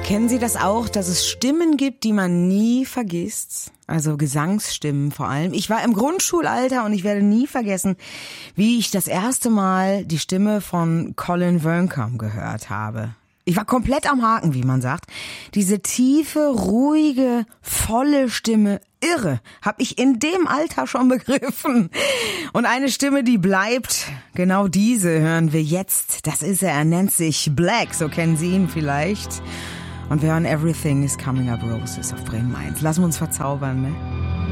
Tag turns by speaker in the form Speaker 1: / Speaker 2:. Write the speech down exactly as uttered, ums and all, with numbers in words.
Speaker 1: Kennen Sie das auch, dass es Stimmen gibt, die man nie vergisst? Also Gesangsstimmen vor allem. Ich war im Grundschulalter und ich werde nie vergessen, wie ich das erste Mal die Stimme von Colin Wernkham gehört habe. Ich war komplett am Haken, wie man sagt. Diese tiefe, ruhige, volle Stimme, irre, habe ich in dem Alter schon begriffen. Und eine Stimme, die bleibt, genau diese hören wir jetzt. Das ist er, er nennt sich Black, so kennen Sie ihn vielleicht. Und wir hören Everything is Coming Up Roses auf Bremen eins. Lassen wir uns verzaubern, ne?